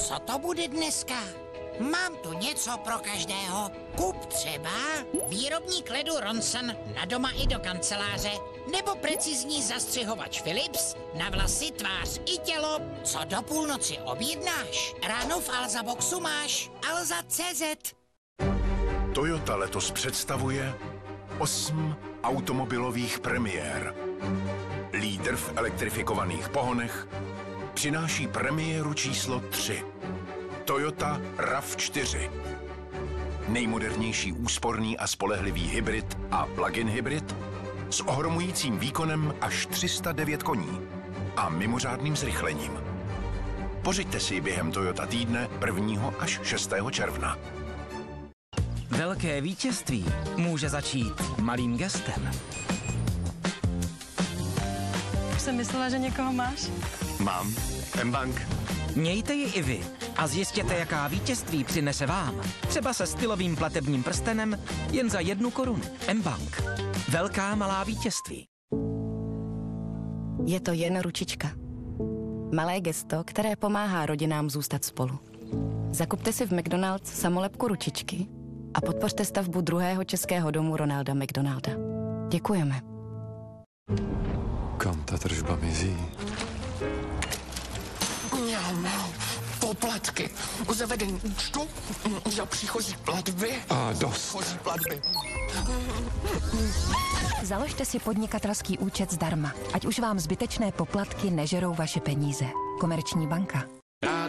Co to bude dneska? Mám tu něco pro každého. Kup třeba výrobník ledu Ronson na doma i do kanceláře, nebo precizní zastřihovač Philips na vlasy, tvář i tělo. Co do půlnoci objednáš? Ráno v Alza Boxu máš Alza.cz. Toyota letos představuje 8 automobilových premiér. Lídr v elektrifikovaných pohonech přináší premiéru číslo 3. Toyota RAV4. Nejmodernější úsporný a spolehlivý hybrid a plug-in hybrid s ohromujícím výkonem až 309 koní a mimořádným zrychlením. Pořiďte si ji během Toyota týdne 1. až 6. června. Velké vítězství může začít malým gestem. Už jsem myslela, že někoho máš. Mám. mBank. Mějte ji i vy a zjistěte, jaká vítězství přinese vám. Třeba se stylovým platebním prstenem jen za 1 korunu. mBank. Velká malá vítězství. Je to jen ručička. Malé gesto, které pomáhá rodinám zůstat spolu. Zakupte si v McDonald's samolepku ručičky a podpořte stavbu druhého českého domu Ronalda McDonalda. Děkujeme. Kam ta tržba mizí? Poplatky u zavedení účtu, za příchozí platby. A dost. Příchozí platby. Založte si podnikatelský účet zdarma, ať už vám zbytečné poplatky nežerou vaše peníze. Komerční banka. Rád